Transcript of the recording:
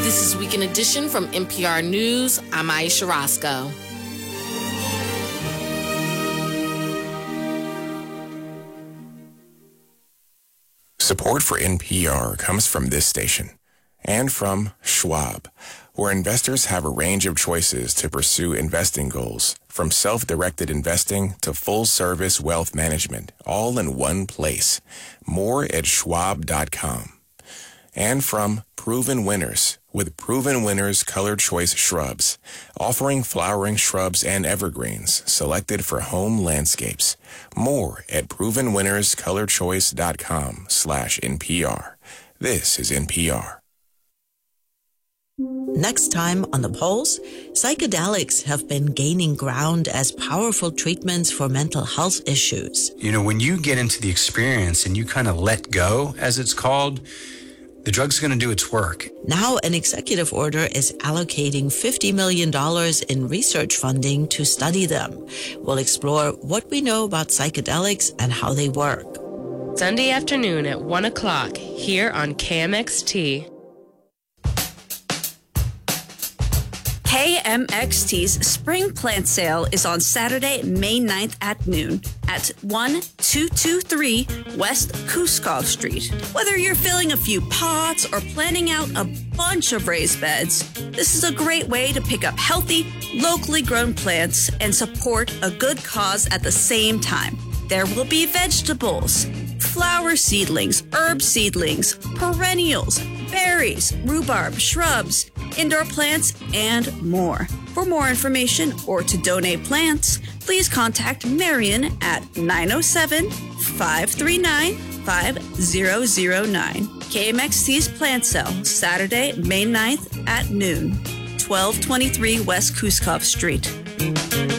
This is Weekend Edition from NPR News. I'm Aisha Roscoe. Support for NPR comes from this station and from Schwab, where investors have a range of choices to pursue investing goals, from self-directed investing to full-service wealth management, all in one place. More at schwab.com. And from Proven Winners, with Proven Winners Color Choice Shrubs, offering flowering shrubs and evergreens selected for home landscapes. More at provenwinnerscolorchoice.com/NPR. This is NPR. Next time on The Pulse, psychedelics have been gaining ground as powerful treatments for mental health issues. You know, when you get into the experience and you kind of let go, as it's called, the drug's going to do its work. Now an executive order is allocating $50 million in research funding to study them. We'll explore what we know about psychedelics and how they work. Sunday afternoon at 1 o'clock here on KMXT. KMXT's Spring Plant Sale is on Saturday, May 9th at noon at 1223 West Kuskov Street. Whether you're filling a few pots or planning out a bunch of raised beds, this is a great way to pick up healthy, locally grown plants and support a good cause at the same time. There will be vegetables, flower seedlings, herb seedlings, perennials, berries, rhubarb, shrubs, indoor plants, and more. For more information or to donate plants, please contact Marion at 907-539-5009. KMXT's Plant Sale, Saturday, May 9th at noon, 1223 West Kuskov Street.